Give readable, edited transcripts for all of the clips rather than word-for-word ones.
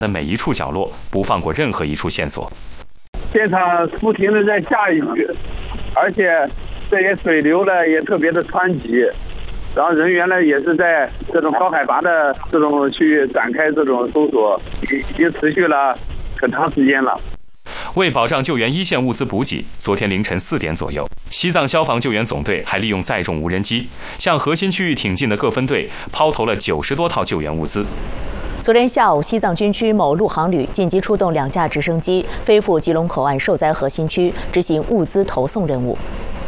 的每一处角落，不放过任何一处线索。 现场不停地在下雨，而且这些水流呢也特别的湍急，然后人员呢也是在这种高海拔的这种区域展开这种搜索，已经持续了很长时间了。 为保障救援一线物资补给，昨天凌晨4点左右，西藏消防救援总队还利用载重无人机，向核心区域挺进的各分队抛投了90多套救援物资。 昨天下午，西藏军区某陆航旅紧急出动2架直升机，飞赴吉隆口岸受灾核心区执行物资投送任务。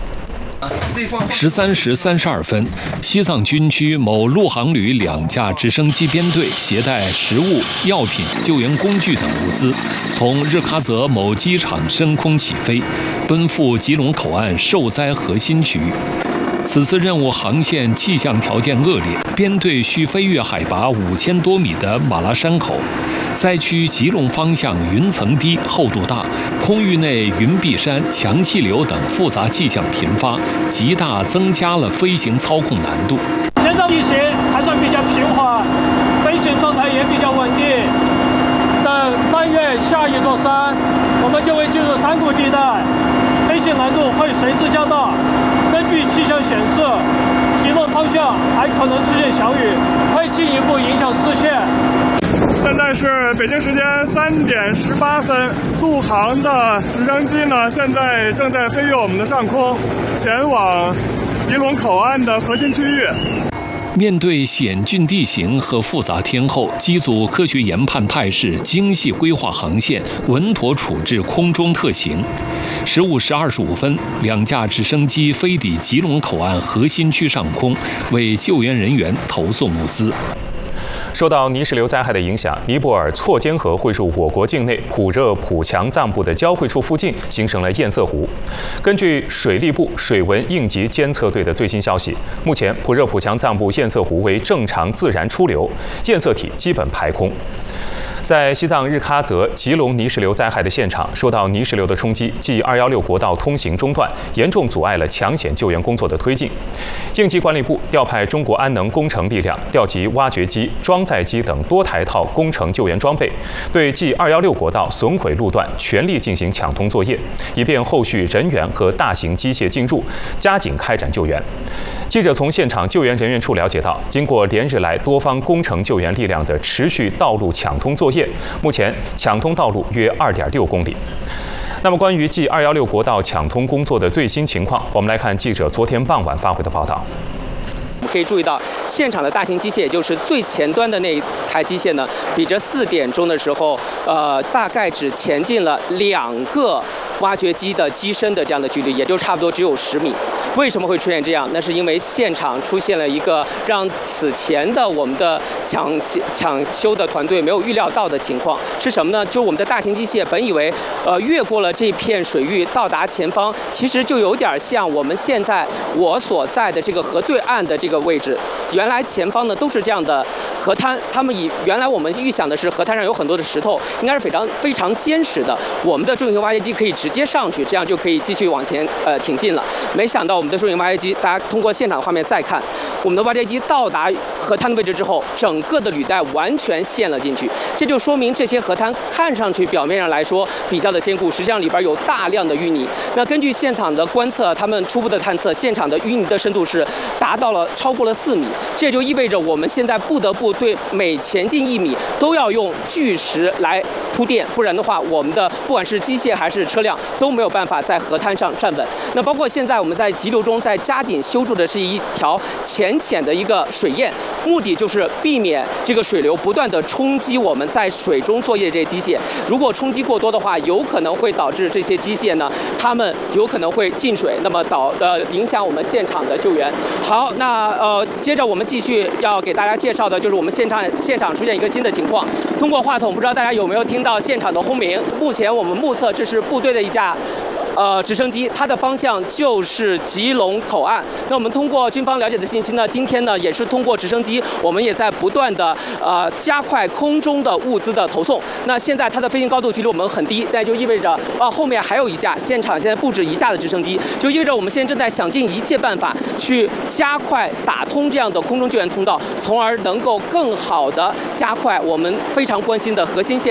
13时32分，西藏军区某陆航旅2架直升机编队携带食物、药品、救援工具等物资，从日喀则某机场升空起飞，奔赴吉隆口岸受灾核心区。此次任务航线气象条件恶劣，编队需飞越海拔5000多米的马拉山口。灾区吉隆方向云层低、厚度大，空域内云蔽山、强气流等复杂气象频发，极大增加了飞行操控难度。 现在地形还算比较平缓，飞行状态也比较稳定。等翻越下一座山，我们就会进入山谷地带，飞行难度会随之加大。根据气象显示，吉隆方向还可能出现小雨，会进一步影响视线。 现在是北京时间3点18分，陆航的直升机呢，现在正在飞越我们的上空，前往吉隆口岸的核心区域。 面对险峻地形和复杂天候，机组科学研判态势，精细规划航线，稳妥处置空中特情。15时25分，2架直升机飞抵吉隆口岸核心区上空，为救援人员投送物资。 受到泥石流灾害的影响，尼泊尔错坚河汇入我国境内普热普强藏部的交汇处附近形成了堰塞湖。根据水利部水文应急监测队的最新消息，目前普热普强藏部堰塞湖为正常自然出流，堰塞体基本排空。在西藏日喀则吉隆泥石流灾害的现场，受到泥石流的冲击，G216国道通行中断，严重阻碍了抢险救援工作的推进。应急管理部调派中国安能工程力量，调集挖掘机、装载机等多台套工程救援装备，对G216国道损毁路段全力进行抢通作业，以便后续人员和大型机械进入，加紧开展救援。记者从现场救援人员处了解到，经过连日来多方工程救援力量的持续道路抢通作业，目前抢通道路约2.6公里。那么，关于G216国道抢通工作的最新情况，我们来看记者昨天傍晚发回的报道。 我们可以注意到，现场的大型机械，也就是最前端的那一台机械呢，比这4点钟的时候，大概只前进了2个挖掘机的机身的这样的距离，也就差不多只有10米。为什么会出现这样？那是因为现场出现了一个让此前的我们的抢修的团队没有预料到的情况。是什么呢？就是我们的大型机械本以为越过了这片水域到达前方，其实就有点像我们现在我所在的这个河对岸的这个位置。原来前方呢都是这样的河滩，他们原来我们预想的是河滩上有很多的石头，应该是非常坚实的，我们的重型挖掘机可以直接上去，这样就可以继续往前挺进了。没想到我们的重型挖掘机，大家通过现场的画面再看，我们的挖掘机到达河滩的位置之后，整个的履带完全陷了进去，这就说明这些河滩看上去表面上来说比较的坚固，实际上里边有大量的淤泥。那根据现场的观测，他们初步的探测，现场的淤泥的深度是达到了超过了4米，这就意味着我们现在不得不对每前进1米都要用巨石来铺垫，不然的话，我们的不管是机械还是车辆都没有办法在河滩上站稳。那包括现在我们在急流中在加紧修筑的是一条浅的一个水堰，目的就是避免这个水流不断的冲击我们在水中作业的这些机械。如果冲击过多的话，有可能会导致这些机械呢，它们有可能会进水，那么影响我们现场的救援。好，那接着我们继续要给大家介绍的就是我们现场出现一个新的情况。通过话筒，不知道大家有没有听到现场的轰鸣？目前我们目测这是部队的一架直升机，它的方向就是吉隆口岸。那我们通过军方了解的信息呢，今天呢也是通过直升机，我们也在不断的加快空中的物资的投送。那现在它的飞行高度距离我们很低，那就意味着后面还有一架，现场现在不止一架的直升机，就意味着我们现在正在想尽一切办法去加快打通这样的空中救援通道，从而能够更好的加快我们非常关心的核心线。